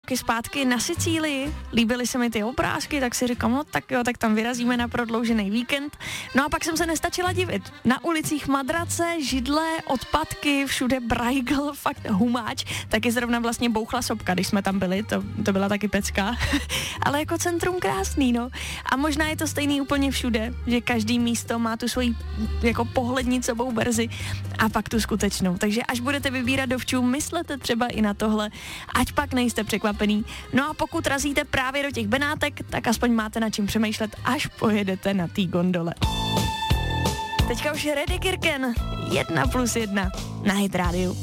roky zpátky na Sicílii, líbily se mi ty obrázky, tak si říkám, no tak jo, tak tam vyrazíme na prodloužený víkend. No a pak jsem se nestačila divit. Na ulicích madrace, židle, odpadky, všude brajgl, fakt humáč, taky zrovna vlastně bouchla sopka, když jsme tam byli, to byla taky pecka, ale jako centrum krásný, no. A možná je to stejný úplně všude, že každý místo má tu svoji jako pohlednicovou verzi a pak tu skutečnou. Takže až budete vybírat dovčů, myslete třeba i na tohle, ať pak nejste překvapený. No a pokud razíte právě do těch Benátek, tak aspoň máte na čím přemýšlet, až pojedete na té gondole. Teďka už Reddy Kirken, 1+1 na Hit Radio.